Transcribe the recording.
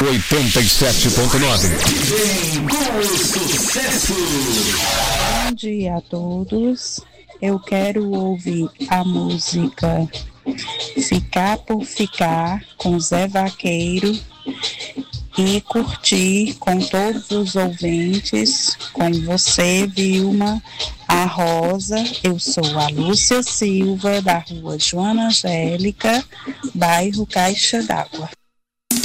87.9. Vem com o sucesso. Bom dia a todos. Eu quero ouvir a música Ficar por Ficar com Zé Vaqueiro e curtir com todos os ouvintes, com você, Vilma, a Rosa. Eu sou a Lúcia Silva, da rua Joana Angélica, bairro Caixa d'Água.